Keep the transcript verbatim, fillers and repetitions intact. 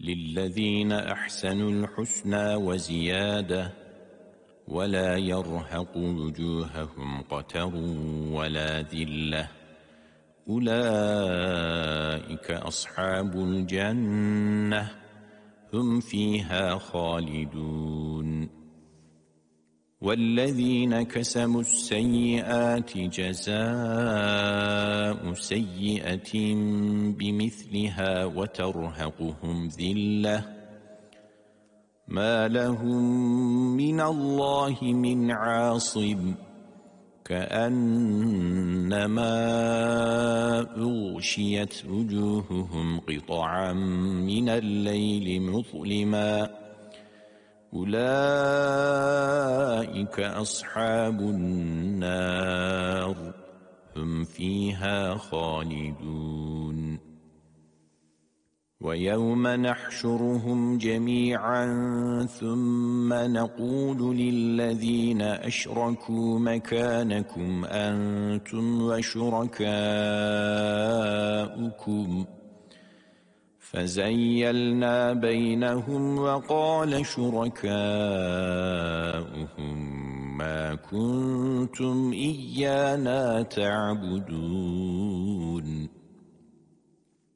للذين أحسنوا الحسنى وزيادة ولا يرهق وجوههم قتر ولا ذلة أولئك أصحاب الجنة هم فيها خالدون والذين كسبوا السيئات جزاء سيئة بمثلها وترهقهم ذلة ما لهم من الله من عاصم كأنما أغشيت وجوههم قطعا من الليل مظلما أولئك أصحاب النار هم فيها خالدون ويوم نحشرهم جميعا ثم نقول للذين أشركوا مكانكم أنتم وشركاؤكم فزيلنا بينهم وقال شركاؤهم ما كنتم إيانا تعبدون